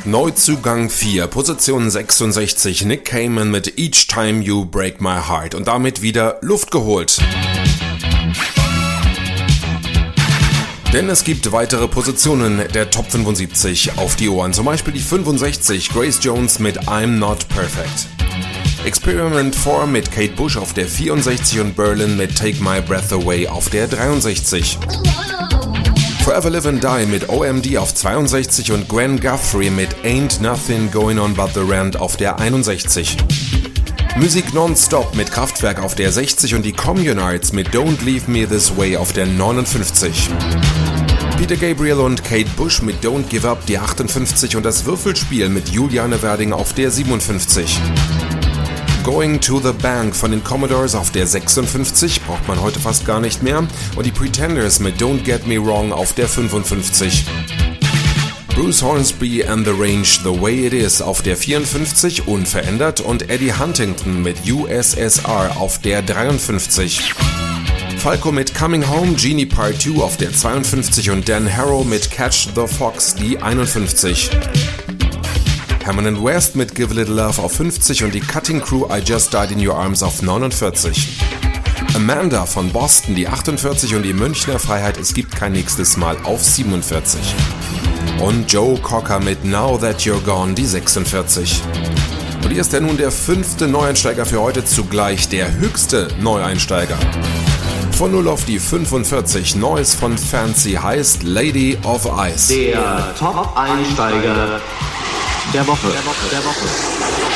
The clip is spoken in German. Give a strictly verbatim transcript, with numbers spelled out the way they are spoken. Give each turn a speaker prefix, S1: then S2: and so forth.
S1: Neuzugang vier, Position sechsundsechzig, Nick Cayman mit Each Time You Break My Heart und damit wieder Luft geholt. Denn es gibt weitere Positionen der Top fünfundsiebzig auf die Ohren, zum Beispiel die fünfundsechzig, Grace Jones mit I'm Not Perfect. Experiment vier mit Kate Bush auf der vierundsechzig und Berlin mit Take My Breath Away auf der dreiundsechzig. Forever Live and Die mit O M D auf zweiundsechzig und Gwen Guthrie mit Ain't Nothing Going On But The Rant auf der einundsechzig. Musik Nonstop mit Kraftwerk auf der sechzig und die Communards mit Don't Leave Me This Way auf der neunundfünfzig. Peter Gabriel und Kate Bush mit Don't Give Up die achtundfünfzig und das Würfelspiel mit Juliane Werding auf der siebenundfünfzig. Going to the Bank von den Commodores auf der sechsundfünfzig, braucht man heute fast gar nicht mehr, und die Pretenders mit Don't Get Me Wrong auf der fünfundfünfzig. Bruce Hornsby and the Range The Way It Is auf der vierundfünfzig unverändert und Eddie Huntington mit U S S R auf der dreiundfünfzig. Falco mit Coming Home, Genie Part zwei auf der zweiundfünfzig und Dan Harrow mit Catch the Fox die einundfünfzig. Hammond and West mit Give a Little Love auf fünfzig und die Cutting Crew I Just Died in Your Arms auf neunundvierzig. Amanda von Boston die achtundvierzig und die Münchner Freiheit Es gibt kein nächstes Mal auf siebenundvierzig. Und Joe Cocker mit Now That You're Gone die sechsundvierzig. Und hier ist er nun der fünfte Neueinsteiger für heute, zugleich der höchste Neueinsteiger. Von null auf die fünfundvierzig, Neues von Fancy heißt Lady of Ice.
S2: Der Top-Einsteiger der Woche. Der Woche. Der Woche.